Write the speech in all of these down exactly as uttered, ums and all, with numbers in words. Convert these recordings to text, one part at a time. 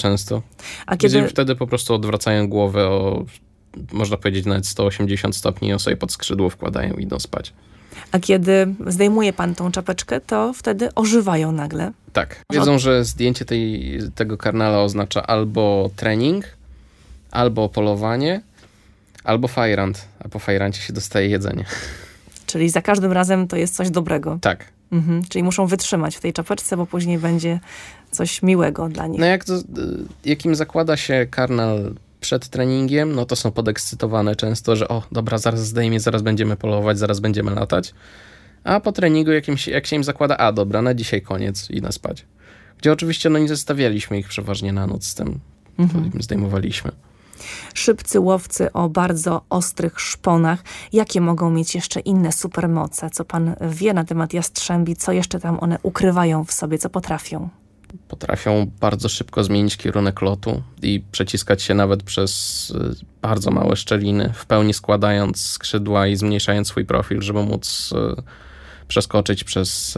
często. A kiedy... Gdzie wtedy po prostu odwracają głowę o, można powiedzieć, nawet sto osiemdziesiąt stopni i ją sobie pod skrzydło wkładają i idą spać. A kiedy zdejmuje pan tą czapeczkę, to wtedy ożywają nagle. Tak. Wiedzą, że zdjęcie tej, tego karnala oznacza albo trening, albo polowanie, albo fajrant. A po fajrancie się dostaje jedzenie. Czyli za każdym razem to jest coś dobrego. Tak. Mhm. Czyli muszą wytrzymać w tej czapeczce, bo później będzie coś miłego dla nich. No jak to, jakim zakłada się karnal przed treningiem, no to są podekscytowane często, że o, dobra, zaraz zdejmie, zaraz będziemy polować, zaraz będziemy latać. A po treningu jakimś, jak się im zakłada, a dobra, na dzisiaj koniec i na spać. Gdzie oczywiście no nie zostawialiśmy ich przeważnie na noc z tym, mhm. to im zdejmowaliśmy. Szybcy łowcy o bardzo ostrych szponach. Jakie mogą mieć jeszcze inne supermoce? Co pan wie na temat jastrzębi? Co jeszcze tam one ukrywają w sobie? Co potrafią? Potrafią bardzo szybko zmienić kierunek lotu i przeciskać się nawet przez bardzo małe szczeliny, w pełni składając skrzydła i zmniejszając swój profil, żeby móc przeskoczyć przez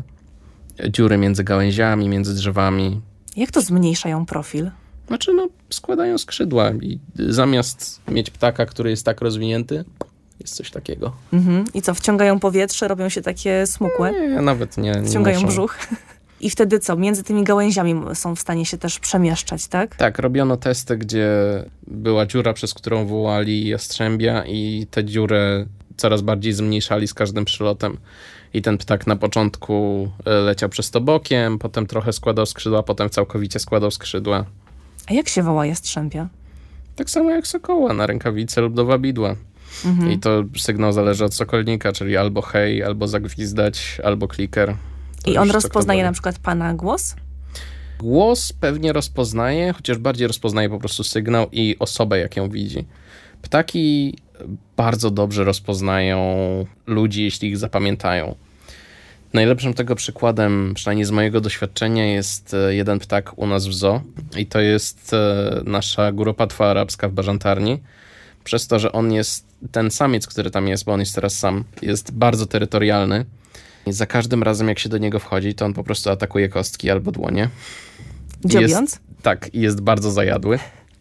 dziury między gałęziami, między drzewami. Jak to zmniejszają profil? Znaczy, no, składają skrzydła i zamiast mieć ptaka, który jest tak rozwinięty, jest coś takiego. Mhm. I co, wciągają powietrze, robią się takie smukłe? Nie, nawet nie. nie Wciągają muszą. brzuch? I wtedy co? Między tymi gałęziami są w stanie się też przemieszczać, tak? Tak, robiono testy, gdzie była dziura, przez którą wołali jastrzębia i tę dziurę coraz bardziej zmniejszali z każdym przylotem. I ten ptak na początku leciał przez to bokiem, potem trochę składał skrzydła, potem całkowicie składał skrzydła. A jak się woła jastrzębia? Tak samo jak sokoła na rękawice lub do wabidła. Mhm. I to sygnał zależy od sokolnika, czyli albo hej, albo zagwizdać, albo kliker. I on rozpoznaje na przykład pana głos? Głos pewnie rozpoznaje, chociaż bardziej rozpoznaje po prostu sygnał i osobę, jak ją widzi. Ptaki bardzo dobrze rozpoznają ludzi, jeśli ich zapamiętają. Najlepszym tego przykładem, przynajmniej z mojego doświadczenia, jest jeden ptak u nas w zoo i to jest nasza góropatwa arabska w Bażantarni. Przez to, że on jest, ten samiec, który tam jest, bo on jest teraz sam, jest bardzo terytorialny. I za każdym razem, jak się do niego wchodzi, to on po prostu atakuje kostki albo dłonie. Dziobiąc? Jest, tak, i jest bardzo zajadły.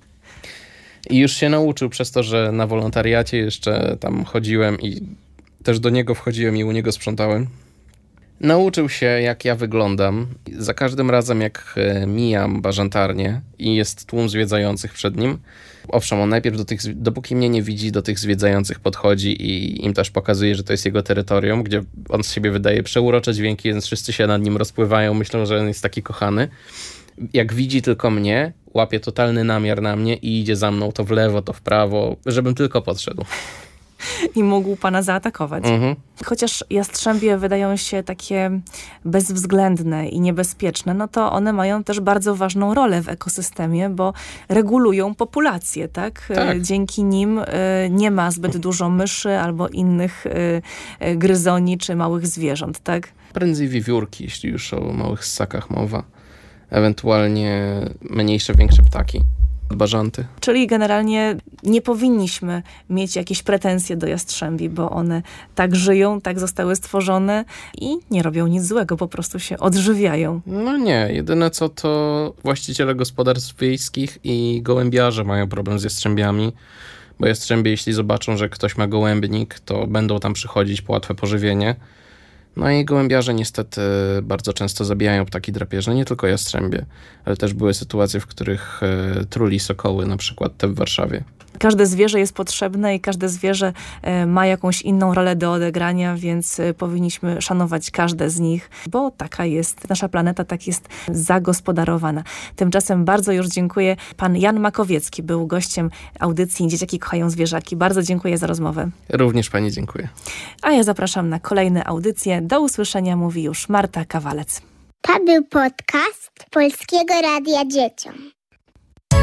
I już się nauczył przez to, że na wolontariacie jeszcze tam chodziłem i też do niego wchodziłem i u niego sprzątałem. Nauczył się, jak ja wyglądam. Za każdym razem, jak mijam Bażantarnię i jest tłum zwiedzających przed nim, owszem, on najpierw, do tych, dopóki mnie nie widzi, do tych zwiedzających podchodzi i im też pokazuje, że to jest jego terytorium, gdzie on z siebie wydaje przeurocze dźwięki, więc wszyscy się nad nim rozpływają, myślą, że on jest taki kochany. Jak widzi tylko mnie, łapie totalny namiar na mnie i idzie za mną to w lewo, to w prawo, żebym tylko podszedł. I mógł pana zaatakować. Mhm. Chociaż jastrzębie wydają się takie bezwzględne i niebezpieczne, no to one mają też bardzo ważną rolę w ekosystemie, bo regulują populację, tak? Tak. Dzięki nim nie ma zbyt dużo myszy albo innych gryzoni czy małych zwierząt, tak? Prędzej wiewiórki, jeśli już o małych ssakach mowa. Ewentualnie mniejsze, większe ptaki. Bażanty. Czyli generalnie nie powinniśmy mieć jakieś pretensje do jastrzębi, bo one tak żyją, tak zostały stworzone i nie robią nic złego, po prostu się odżywiają. No nie, jedyne co to właściciele gospodarstw wiejskich i gołębiarze mają problem z jastrzębiami, bo jastrzębie, jeśli zobaczą, że ktoś ma gołębnik, to będą tam przychodzić po łatwe pożywienie. No i gołębiarze niestety bardzo często zabijają ptaki drapieżne, nie tylko jastrzębie, ale też były sytuacje, w których e, truli sokoły, na przykład te w Warszawie. Każde zwierzę jest potrzebne i każde zwierzę e, ma jakąś inną rolę do odegrania, więc e, powinniśmy szanować każde z nich, bo taka jest nasza planeta, tak jest zagospodarowana. Tymczasem bardzo już dziękuję. Pan Jan Makowiecki był gościem audycji Dzieciaki kochają zwierzaki. Bardzo dziękuję za rozmowę. Również pani dziękuję. A ja zapraszam na kolejne audycje. Do usłyszenia, mówi już Marta Kawalec. To był podcast Polskiego Radia Dzieciom.